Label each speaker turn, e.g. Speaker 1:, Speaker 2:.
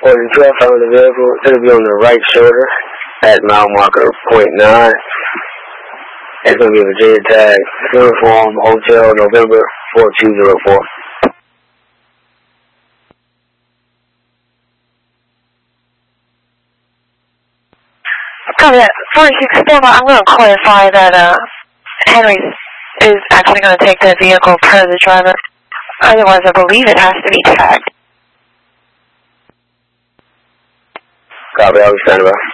Speaker 1: For the 12 of the vehicle, it'll be on the right shoulder at mile marker .9. It's going to be a Virginia tag, Uniform Hotel, November 4204.
Speaker 2: Copy that. 46, stand by. I'm going to clarify that Henry is actually going to take the vehicle per the driver. Otherwise, I believe it has to be tagged.
Speaker 1: Copy, I'll be standing by.